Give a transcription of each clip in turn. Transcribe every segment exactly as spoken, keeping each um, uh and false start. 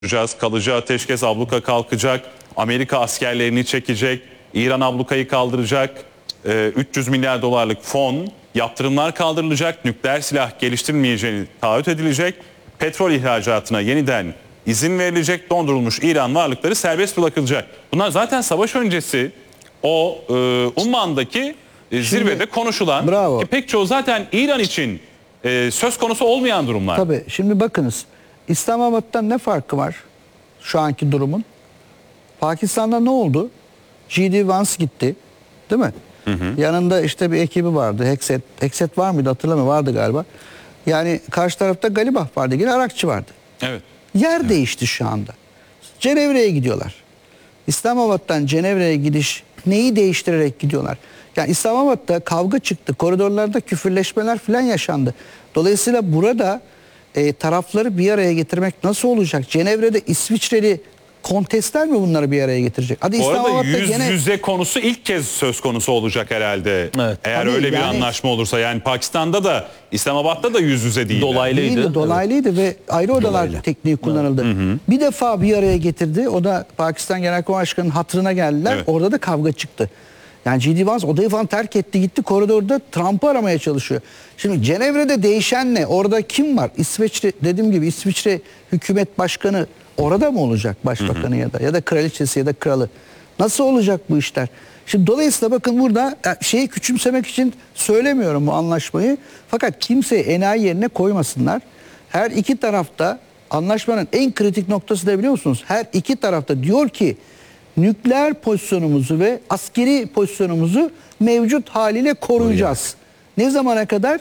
Göreceğiz. Kalıcı ateşkes, abluka kalkacak. Amerika askerlerini çekecek. İran ablukayı kaldıracak. Ee, üç yüz milyar dolarlık fon, yaptırımlar kaldırılacak. Nükleer silah geliştirilmeyeceğini taahhüt edilecek. Petrol ihracatına yeniden izin verilecek. Dondurulmuş İran varlıkları serbest bırakılacak. Bunlar zaten savaş öncesi o e, Umman'daki e, zirvede konuşulan, bravo. ki pek çoğu zaten İran için e, söz konusu olmayan durumlar. Tabii. Şimdi bakınız. İslamabad'dan ne farkı var şu anki durumun? Pakistan'da ne oldu? G D Vance gitti. Değil mi? Hı hı. Yanında işte bir ekibi vardı. Hekset, Hekset var mıydı hatırlamıyorum. Vardı galiba. Yani karşı tarafta Galibaf vardı. Yine Arakçı vardı. Evet. Yer evet. değişti şu anda. Cenevre'ye gidiyorlar. İslamabad'dan Cenevre'ye gidiş neyi değiştirerek gidiyorlar? Yani İslamabad'da kavga çıktı. Koridorlarda küfürleşmeler falan yaşandı. Dolayısıyla burada e, tarafları bir araya getirmek nasıl olacak? Cenevre'de İsviçreli kontestler mi bunları bir araya getirecek? Hadi Bu arada İslamabad'da yüz gene... yüze konusu ilk kez söz konusu olacak herhalde. Evet. Eğer Tabii öyle bir yani, anlaşma olursa. Yani Pakistan'da da İslamabad'da da yüz yüze değil. Dolaylıydı. Değildi, dolaylıydı evet. Ve ayrı odalar Dolaylı. tekniği kullanıldı. Hı hı. Bir defa bir araya getirdi. O da Pakistan Genelkurmay Başkanı'nın hatırına geldiler. Evet. Orada da kavga çıktı. Yani G D Vance odayı falan terk etti gitti koridorda Trump'ı aramaya çalışıyor. Şimdi Cenevre'de değişen ne? Orada kim var? İsveçre, dediğim gibi İsviçre hükümet başkanı orada mı olacak başbakanı hı hı. ya da ya da kraliçesi ya da kralı? Nasıl olacak bu işler? Şimdi dolayısıyla bakın burada şeyi küçümsemek için söylemiyorum bu anlaşmayı. Fakat kimseyi enayi yerine koymasınlar. Her iki tarafta anlaşmanın en kritik noktası da biliyor musunuz? Her iki tarafta diyor ki nükleer pozisyonumuzu ve askeri pozisyonumuzu mevcut haliyle koruyacağız. Ne zamana kadar?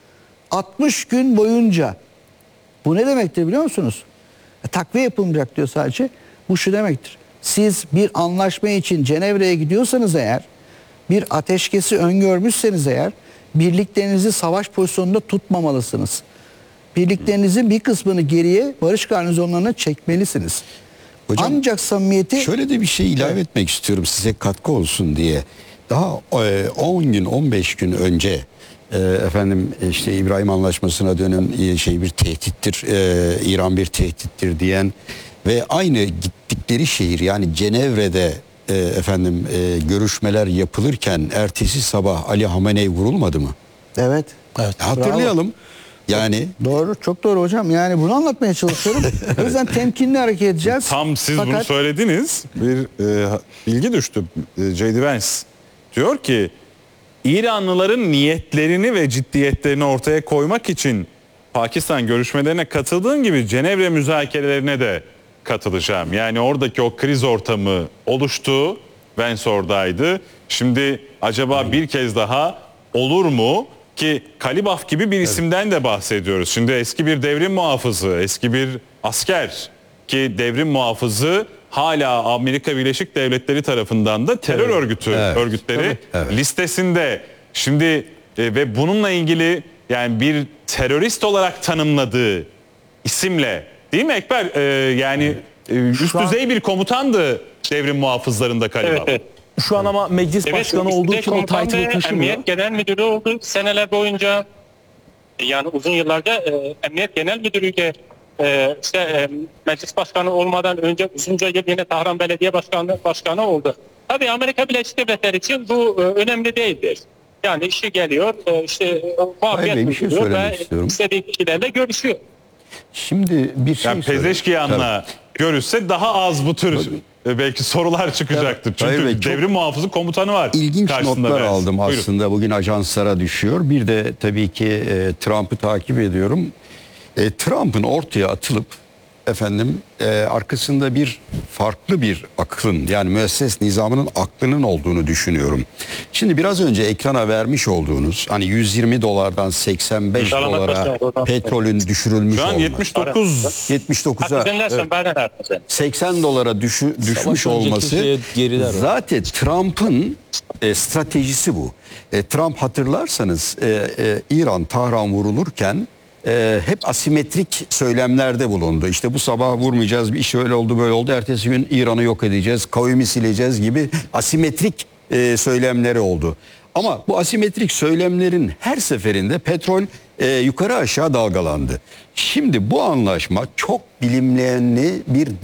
altmış gün boyunca. Bu ne demektir biliyor musunuz? E, takviye yapılmayacak diyor sadece. Bu şu demektir. Siz bir anlaşma için Cenevre'ye gidiyorsanız eğer, bir ateşkesi öngörmüşseniz eğer, birliklerinizi savaş pozisyonunda tutmamalısınız. Birliklerinizin bir kısmını geriye barış garnizonlarına çekmelisiniz. Hocam, ancak samimiyeti... Şöyle de bir şey ilave evet. etmek istiyorum size katkı olsun diye. Daha on gün on beş gün önce efendim işte İbrahim Anlaşması'na dönen şey bir tehdittir, İran bir tehdittir diyen ve aynı gittikleri şehir yani Cenevre'de efendim görüşmeler yapılırken ertesi sabah Ali Hamenei vurulmadı mı? Evet. evet. Hatırlayalım. Bravo. Yani doğru, çok doğru hocam. Yani bunu anlatmaya çalışıyorum. O yüzden temkinli hareket edeceğiz. Tam siz Fakat... bunu söylediniz. Bir e, bilgi düştü. E, J D Vance diyor ki İranlıların niyetlerini ve ciddiyetlerini ortaya koymak için Pakistan görüşmelerine katıldığım gibi Cenevre müzakerelerine de katılacağım. Yani oradaki o kriz ortamı oluştu. Vance oradaydı. Şimdi acaba bir kez daha olur mu? Ki Galibaf gibi bir isimden de bahsediyoruz. Şimdi eski bir devrim muhafızı, eski bir asker ki devrim muhafızı hala Amerika Birleşik Devletleri tarafından da terör evet. örgütü evet. örgütleri evet. listesinde. Şimdi e, ve bununla ilgili yani bir terörist olarak tanımladığı isimle değil mi Ekber? E, yani e, üst an... düzey bir komutandı devrim muhafızlarında Galibaf. Evet, evet. Şu an ama meclis evet, başkanı olduğu için o title'ı taşımıyor. Emniyet Genel Müdürü oldu seneler boyunca. Yani uzun yıllarca e, Emniyet Genel Müdürü'yle e, işte e, meclis başkanı olmadan önce uzunca yıl yine Tahran Belediye Başkanı başkanı oldu. Tabii Amerika Birleşik Devletleri için bu e, önemli değildir. Yani işi geliyor, e, işte muhabbet şey ve istediği kişilerle görüşüyor. Şimdi bir şey yani Pezeşkiyan'la görüşse daha az bu tür Tabii. belki sorular çıkacaktır. Çünkü Hayır, devrim muhafızı komutanı var. İlginç notlar ben. aldım Buyurun. aslında. Bugün ajanslara düşüyor. Bir de tabii ki e, Trump'ı takip ediyorum. E, Trump'ın ortaya atılıp efendim e, arkasında bir farklı bir aklın yani müesses nizamının aklının olduğunu düşünüyorum. Şimdi biraz önce ekrana vermiş olduğunuz hani yüz yirmi dolardan seksen beş dolara petrolün düşürülmüş olması. Şu an yetmiş dokuz yetmiş dokuza evet, seksen dolara düşü, düşmüş olması zaten Trump'ın e, stratejisi bu. E, Trump hatırlarsanız e, e, İran Tahran vurulurken Ee, hep asimetrik söylemlerde bulundu. İşte bu sabah vurmayacağız, bir iş öyle oldu böyle oldu. Ertesi gün İran'ı yok edeceğiz, kavmi sileceğiz gibi asimetrik e, söylemleri oldu. Ama bu asimetrik söylemlerin her seferinde petrol e, yukarı aşağı dalgalandı. Şimdi bu anlaşma çok bilinmeyenli bir